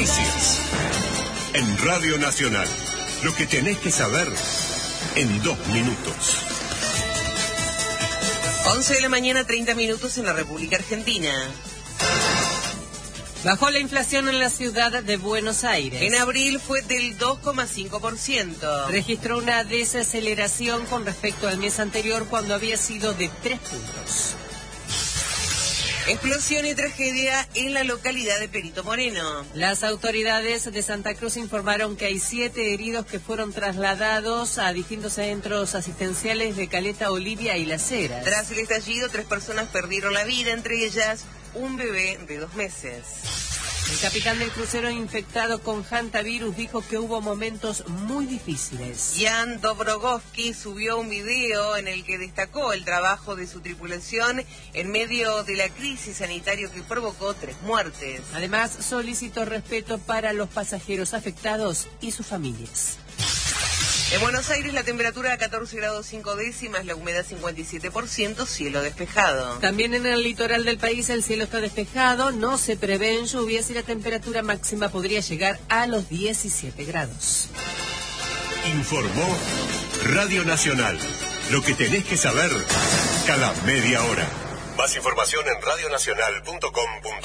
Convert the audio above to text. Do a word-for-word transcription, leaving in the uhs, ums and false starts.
Noticias. En Radio Nacional. Lo que tenés que saber en dos minutos. once de la mañana, treinta minutos en la República Argentina. Bajó la inflación en la ciudad de Buenos Aires. En abril fue del dos coma cinco por ciento. Registró una desaceleración con respecto al mes anterior, cuando había sido de tres puntos. Explosión y tragedia en la localidad de Perito Moreno. Las autoridades de Santa Cruz informaron que hay siete heridos que fueron trasladados a distintos centros asistenciales de Caleta, Olivia y Las Heras. Tras el estallido, tres personas perdieron la vida, entre ellas un bebé de dos meses. El capitán del crucero infectado con hantavirus dijo que hubo momentos muy difíciles. Jan Dobrogovsky subió un video en el que destacó el trabajo de su tripulación en medio de la crisis sanitaria que provocó tres muertes. Además, solicitó respeto para los pasajeros afectados y sus familias. En Buenos Aires la temperatura a catorce grados cinco décimas, la humedad cincuenta y siete por ciento, cielo despejado. También en el litoral del país el cielo está despejado, no se prevén lluvias y la temperatura máxima podría llegar a los diecisiete grados. Informó Radio Nacional. Lo que tenés que saber cada media hora. Más información en radio nacional punto com punto ar.